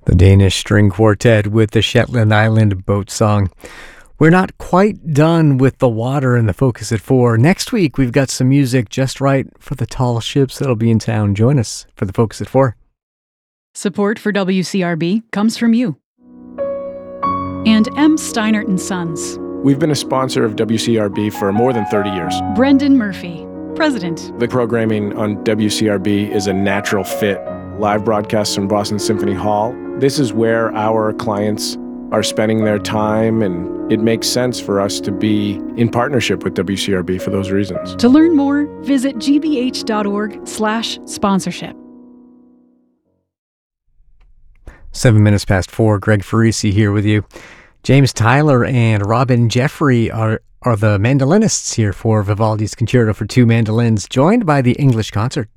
The Danish String Quartet with the Shetland Island Boat Song. We're not quite done with the water and the Focus at 4. Next week, we've got some music just right for the tall ships that'll be in town. Join us for the Focus at 4. Support for WCRB comes from you. And M. Steinert and Sons. We've been a sponsor of WCRB for more than 30 years. Brendan Murphy, President. The programming on WCRB is a natural fit. Live broadcasts from Boston Symphony Hall. This is where our clients are spending their time, and it makes sense for us to be in partnership with WCRB for those reasons. To learn more, visit gbh.org/sponsorship. 7 minutes past 4, Greg Farisi here with you. James Tyler and Robin Jeffrey are the mandolinists here for Vivaldi's Concerto for Two Mandolins, joined by the English Concert.